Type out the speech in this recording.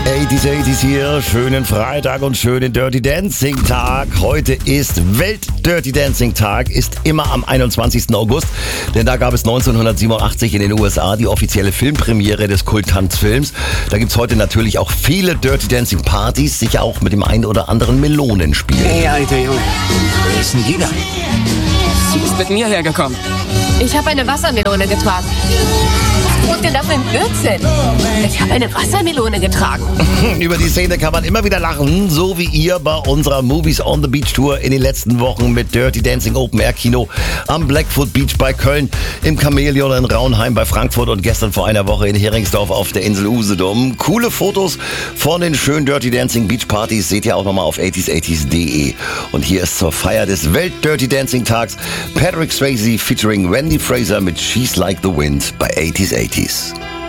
80s hier, schönen Freitag und schönen Dirty Dancing Tag. Heute ist Welt-Dirty Dancing Tag, ist immer am 21. August, denn da gab es 1987 in den USA die offizielle Filmpremiere des Kulttanzfilms. Da gibt's heute natürlich auch viele Dirty Dancing Partys, sicher auch mit dem einen oder anderen Melonenspiel. Hey, alter Junge, wer ist denn die da? Sie ist mit mir hergekommen. Ich habe eine Wassermelone getragen. Und denn das für ein Blödsinn? Ich habe eine Wassermelone getragen. Über die Szene kann man immer wieder lachen, so wie ihr bei unserer Movies on the Beach Tour in den letzten Wochen mit Dirty Dancing Open Air Kino am Blackfoot Beach bei Köln, im Chamäleon in Raunheim bei Frankfurt und gestern vor einer Woche in Heringsdorf auf der Insel Usedom. Coole Fotos von den schönen Dirty Dancing Beach Partys seht ihr auch nochmal auf 80s80s.de. Und hier ist zur Feier des Welt-Dirty Dancing Tags Patrick Swayze featuring Wendy Fraser mit She's Like the Wind bei 80s80s.